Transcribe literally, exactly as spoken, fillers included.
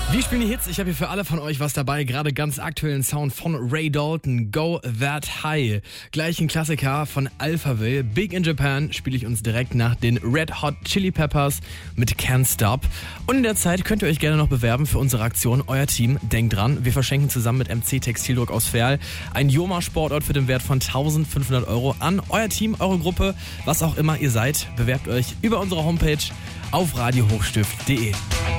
Wir spielen die Hits. Ich habe hier für alle von euch was dabei. Gerade ganz aktuellen Sound von Ray Dalton, Go That High. Gleich ein Klassiker von Alphaville, Big in Japan, spiele ich uns direkt nach den Red Hot Chili Peppers mit Can't Stop. Und in der Zeit könnt ihr euch gerne noch bewerben für unsere Aktion. Euer Team, denkt dran, wir verschenken zusammen mit M C Textildruck aus Verl ein Joma Sportort für den Wert von eintausendfünfhundert Euro an euer Team, eure Gruppe, was auch immer ihr seid. Bewerbt euch über unsere Homepage auf radiohochstift punkt de.